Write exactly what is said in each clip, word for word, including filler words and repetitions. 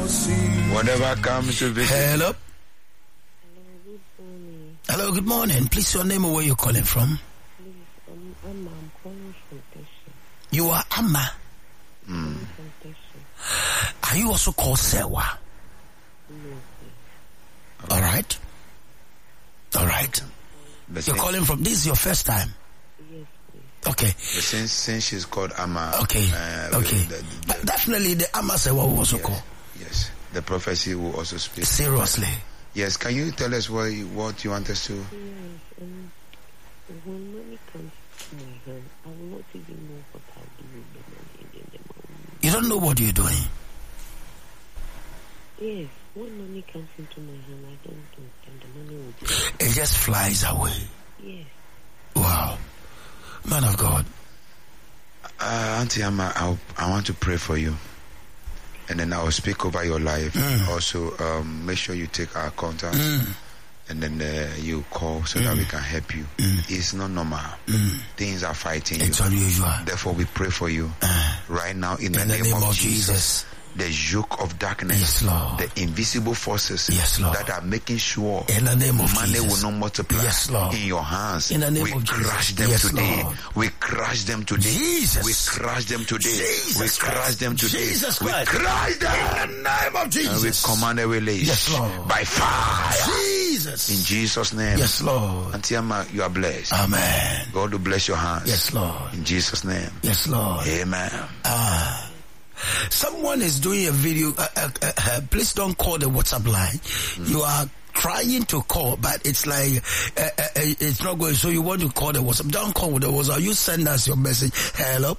Whatever comes to visit. Hello. Hello, good morning. Please, your name and where you're calling from. Please, um, Amma, I'm calling from Tesha. You are Amma. Mm. From Tesha. Are you also called Sewa? No, please. All right. All right. But You're since, calling from, this is your first time? Yes, please. Okay. but since since she's called Amma. Okay. Uh, okay. The, the, But definitely the Amma Sewa will also yes, call. yes. The prophecy will also speak. Seriously. Yes. Can you tell us what you, what you want us to? Yes, um, when money comes to my hand, I will not even know what I'll do with the money in the morning. You don't know what you're doing. Yes, when money comes into my hand, I don't know, and the money will be. It just flies away. Yes. Wow. Man of God. Uh, Auntie Amma, I'll, I want to pray for you. And then I will speak over your life. Mm. Also, um, make sure you take our contact. Mm. And then uh, you call so mm. that we can help you. Mm. It's not normal. Mm. Things are fighting It's you. unusual. Therefore, we pray for you Uh, right now in the, in the name, name of, of Jesus. Jesus. The yoke of darkness, Yes, Lord. the invisible forces Yes, Lord. that are making sure In the name of money Jesus. will not multiply Yes, Lord. in your hands. In the name we of Jesus. crush them Yes, today. Lord. We crush them today. Jesus. We crush them today. Jesus we crush Christ. them today. Jesus we Christ. crush them In the name of Jesus. and we command a release. Yes, Lord. By fire. Jesus. In Jesus' name. Yes, Lord. Auntie Amma, you are blessed. Amen. God will bless your hands. Yes, Lord. In Jesus' name. Yes, Lord. Amen. Ah. Someone is doing a video. Uh, uh, uh, uh, please don't call the WhatsApp line. Mm. You are trying to call, but it's like uh, uh, uh, it's not going. So you want to call the WhatsApp? Don't call with the WhatsApp. You send us your message. Hello.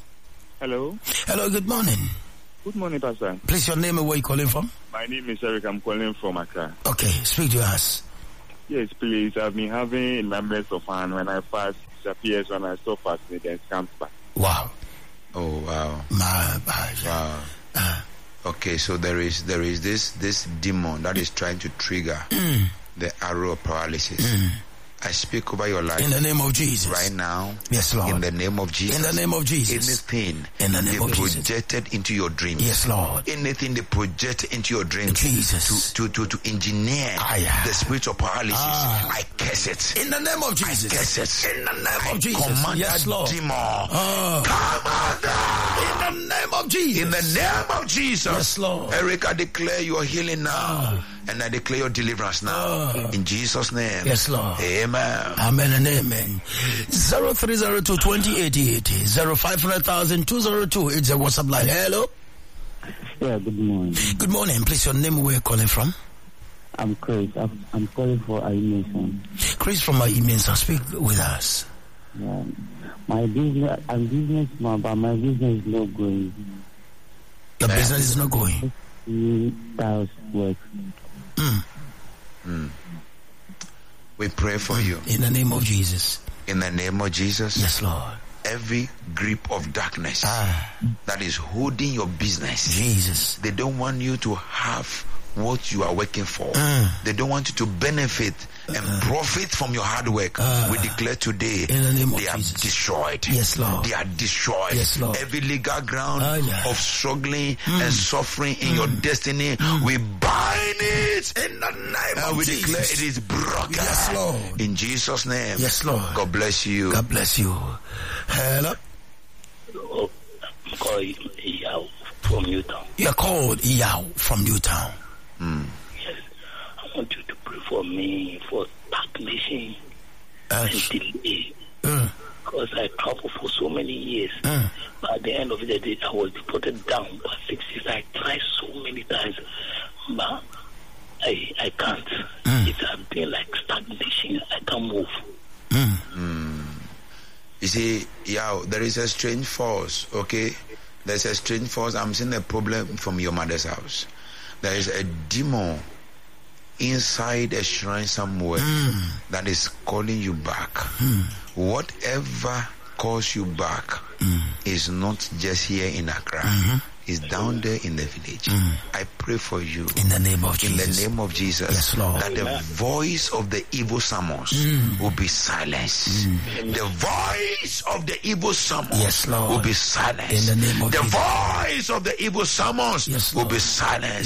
Hello. Hello. Good morning. Good morning, Pastor. Please, your name and where you calling from? My name is Eric. I'm calling from Accra. Okay, speak to us. Yes, please. I've been having remembrance of hand when I fast. It disappears when I stop fasting, then it comes back. Wow. Oh wow. My, my, Wow. uh, Okay, so there is there is this this demon that is trying to trigger mm, the arrow of paralysis. mm. I speak over your life In the name of Jesus. right now. Yes, Lord. In the name of Jesus. In the name of Jesus. Anything In the name they of Jesus. projected into your dreams. Yes, Lord. Anything they project into your dreams Jesus. to to to, to engineer Ah, yeah. the spirit of paralysis. Ah. I curse it. In the name of Jesus. I curse it. In the name I of Jesus. command Yes, that Lord. demon. Ah. Come out In the name of Jesus. in the name of Jesus. Yes, Lord. Eric, I declare your healing now. And I declare your deliverance now. Ah. In Jesus' name. Yes, Lord. Amen. Amen and amen. Zero three zero two twenty eighty eighty zero five hundred thousand two zero two. It's a WhatsApp line. Hello. Yeah, good morning. Good morning. Please, your name, where you calling from? I'm Chris. I'm, I'm calling for Aimation. Chris from my emails. Speak with us. Yeah. My business, I'm businessman, but my business is not going. Your business is not going. Styles work. Mm. Mm. We pray for you. In the name of Jesus. In the name of Jesus. Yes, Lord. Every grip of darkness Ah, that is holding your business. Jesus. They don't want you to have what you are working for. Mm. They don't want you to benefit and profit from your hard work. Uh, we declare today in the name of they are Jesus. destroyed. Yes, Lord. They are destroyed. Yes, Lord. Every legal ground Ah, yeah. of struggling Mm. and suffering in your destiny, we bind it In the name and of we Jesus. declare it is broken. Yes, Lord. In Jesus' name. Yes, Lord. God bless you. God bless you. Hello. Oh, I'm calling Yao from Newtown. You're called Yao from Newtown. Mm. Yes. I want you to pray for me for stagnation Uh, and delay. uh, Because I traveled for so many years. uh, But at the end of the day, I was deported down by six years. I tried so many times. But I I can't. Mm. It's a been like stagnation. I can't move. mm. Mm. You see, yeah, there is a strange force, okay? There's a strange force. I'm seeing a problem from your mother's house. There is a demon inside a shrine somewhere Mm. that is calling you back. Mm. Whatever calls you back Mm. is not just here in Accra. Mm-hmm. It's down there in the village. Mm. I pray for you. In the name of In Jesus. the name of Jesus, Yes, Lord. that the voice of the evil summons Mm. will be silenced. Mm. The voice of the evil summons Yes, Lord. will be silenced. In the name of the Jesus. voice of the evil summons Yes, will Lord. be silenced.